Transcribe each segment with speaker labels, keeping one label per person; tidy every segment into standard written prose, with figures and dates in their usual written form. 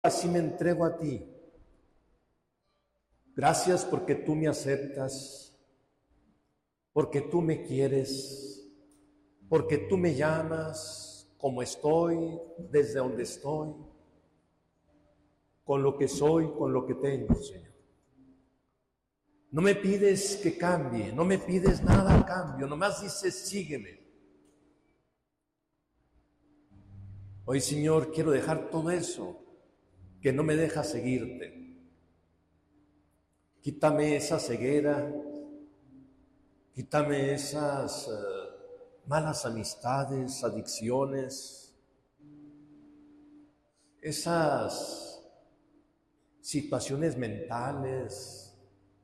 Speaker 1: así me entrego a ti. Gracias porque tú me aceptas, porque tú me quieres, porque tú me llamas como estoy, desde donde estoy, con lo que soy, con lo que tengo, Señor. No me pides que cambie, no me pides nada a cambio, nomás dices sígueme. Hoy, Señor, quiero dejar todo eso que no me deja seguirte. Quítame esa ceguera, quítame esas malas amistades, adicciones, esas situaciones mentales.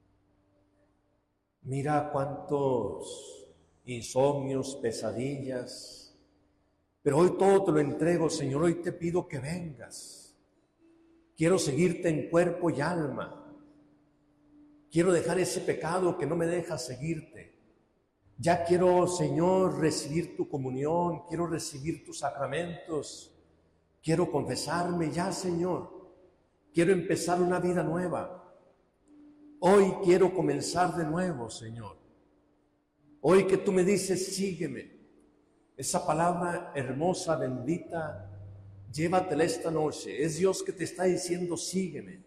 Speaker 1: Mira cuántos insomnios, pesadillas. Pero hoy todo te lo entrego, Señor. Hoy te pido que vengas. Quiero seguirte en cuerpo y alma. Quiero dejar ese pecado que no me deja seguirte. Ya quiero, Señor, recibir tu comunión. Quiero recibir tus sacramentos. Quiero confesarme ya, Señor. Quiero empezar una vida nueva. Hoy quiero comenzar de nuevo, Señor. Hoy que tú me dices, sígueme. Esa palabra hermosa, bendita, llévatela esta noche. Es Dios que te está diciendo, sígueme.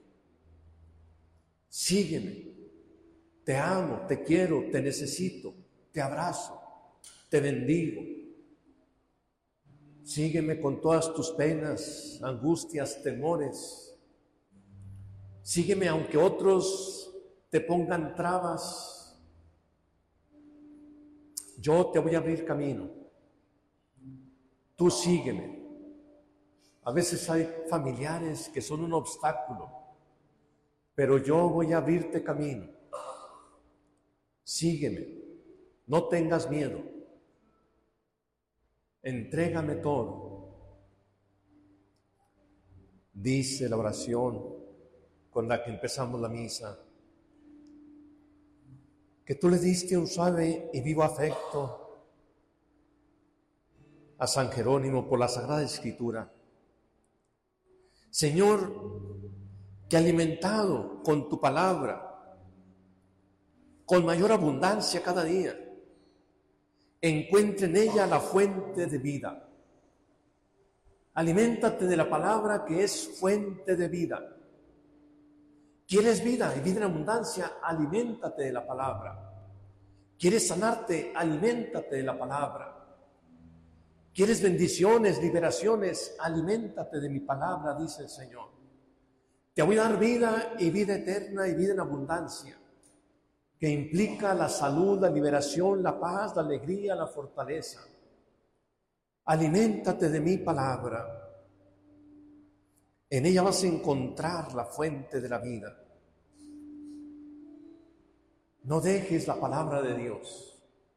Speaker 1: Sígueme. Te amo, te quiero, te necesito, te abrazo, te bendigo. Sígueme con todas tus penas, angustias, temores. Sígueme aunque otros te pongan trabas. Yo te voy a abrir camino. Tú sígueme. A veces hay familiares que son un obstáculo, pero yo voy a abrirte camino. Sígueme. No tengas miedo. Entrégame todo. Dice la oración con la que empezamos la misa, que tú le diste un suave y vivo afecto a San Jerónimo por la Sagrada Escritura. Señor, que alimentado con tu palabra, con mayor abundancia cada día, encuentre en ella la fuente de vida. Aliméntate de la palabra que es fuente de vida. ¿Quieres vida y vida en abundancia? Aliméntate de la palabra. ¿Quieres sanarte? Aliméntate de la palabra. ¿Quieres bendiciones, liberaciones? Aliméntate de mi palabra, dice el Señor. Te voy a dar vida y vida eterna y vida en abundancia, que implica la salud, la liberación, la paz, la alegría, la fortaleza. Aliméntate de mi palabra. En ella vas a encontrar la fuente de la vida. No dejes la palabra de Dios.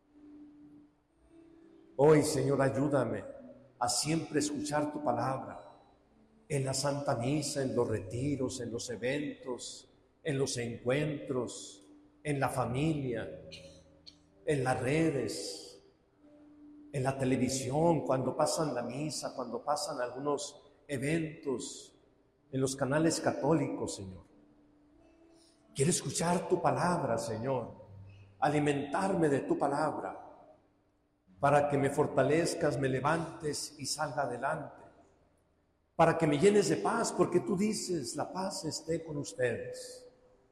Speaker 1: Hoy, Señor, ayúdame a siempre escuchar tu palabra en la Santa Misa, en los retiros, en los eventos, en los encuentros, en la familia, en las redes, en la televisión, cuando pasan la misa, cuando pasan algunos eventos, en los canales católicos, Señor. Quiero escuchar tu palabra, Señor, alimentarme de tu palabra, para que me fortalezcas, me levantes y salga adelante, para que me llenes de paz, porque tú dices, la paz esté con ustedes.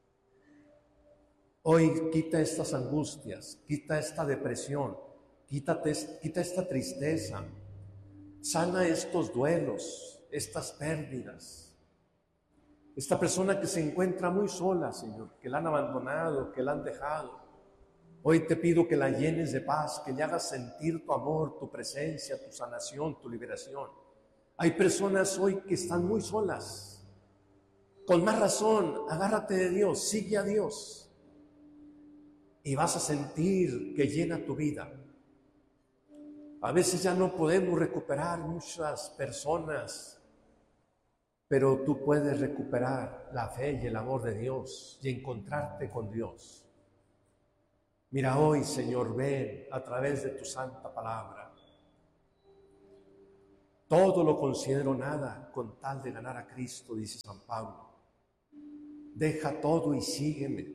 Speaker 1: Hoy quita estas angustias, quita esta depresión, quita esta tristeza, sana estos duelos, estas pérdidas. Esta persona que se encuentra muy sola, Señor, que la han abandonado, que la han dejado. Hoy te pido que la llenes de paz, que le hagas sentir tu amor, tu presencia, tu sanación, tu liberación. Hay personas hoy que están muy solas. Con más razón, agárrate de Dios, sigue a Dios. Y vas a sentir que llena tu vida. A veces ya no podemos recuperar muchas personas, pero tú puedes recuperar la fe y el amor de Dios y encontrarte con Dios. Mira hoy, Señor, ven a través de tu santa palabra. Todo lo considero nada con tal de ganar a Cristo, dice San Pablo. Deja todo y sígueme.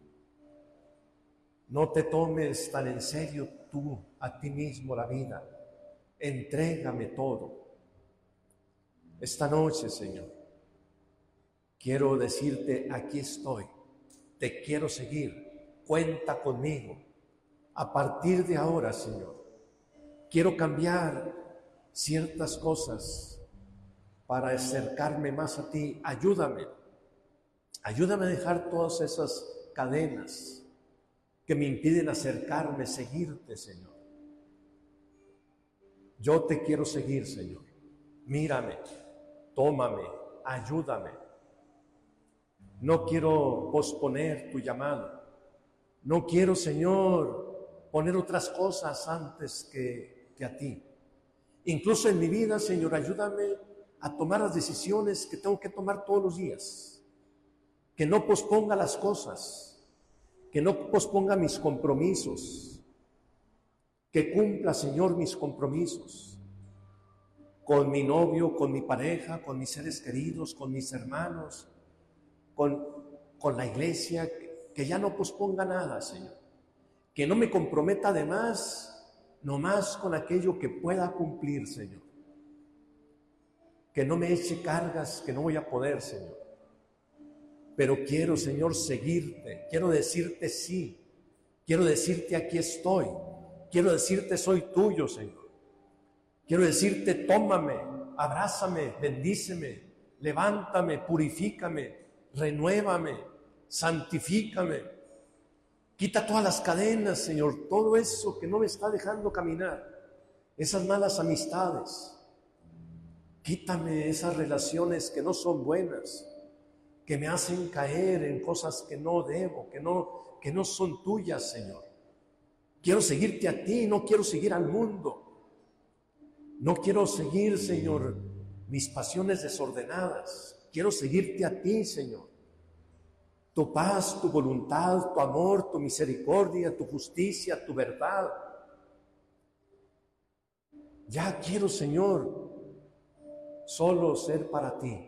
Speaker 1: No te tomes tan en serio tú a ti mismo la vida. Entrégame todo. Esta noche, Señor, quiero decirte, aquí estoy. Te quiero seguir. Cuenta conmigo. A partir de ahora, Señor, quiero cambiar ciertas cosas para acercarme más a ti. Ayúdame. Ayúdame a dejar todas esas cadenas que me impiden acercarme, seguirte, Señor. Yo te quiero seguir, Señor. Mírame, tómame, ayúdame. No quiero posponer tu llamado. No quiero, Señor, poner otras cosas antes que a ti. Incluso en mi vida, Señor, ayúdame a tomar las decisiones que tengo que tomar todos los días. Que no posponga las cosas, que no posponga mis compromisos, que cumpla, Señor, mis compromisos con mi novio, con mi pareja, con mis seres queridos, con mis hermanos, con la iglesia, que ya no posponga nada, Señor. Que no me comprometa además, nomás con aquello que pueda cumplir, Señor. Que no me eche cargas que no voy a poder, Señor. Pero quiero, Señor, seguirte. Quiero decirte sí. Quiero decirte aquí estoy. Quiero decirte soy tuyo, Señor. Quiero decirte tómame, abrázame, bendíceme, levántame, purifícame, renuévame, santifícame. Quita todas las cadenas, Señor, todo eso que no me está dejando caminar, esas malas amistades. Quítame esas relaciones que no son buenas, que me hacen caer en cosas que no debo, que no son tuyas, Señor. Quiero seguirte a ti, no quiero seguir al mundo. No quiero seguir, Señor, mis pasiones desordenadas. Quiero seguirte a ti, Señor. Tu paz, tu voluntad, tu amor, tu misericordia, tu justicia, tu verdad. Ya quiero, Señor, solo ser para ti.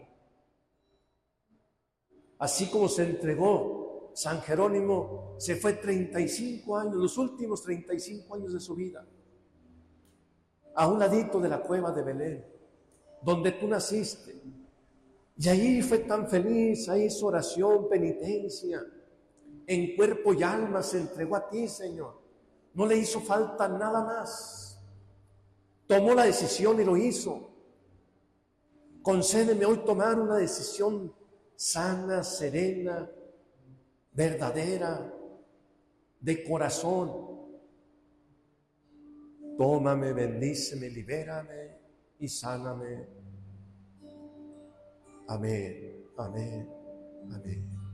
Speaker 1: Así como se entregó San Jerónimo, se fue 35 años, los últimos 35 años de su vida, a un ladito de la cueva de Belén, donde tú naciste. Y ahí fue tan feliz, ahí hizo oración, penitencia, en cuerpo y alma se entregó a ti, Señor. No le hizo falta nada más. Tomó la decisión y lo hizo. Concédeme hoy tomar una decisión sana, serena, verdadera, de corazón. Tómame, bendíceme, libérame y sáname. Amén, amén, amén.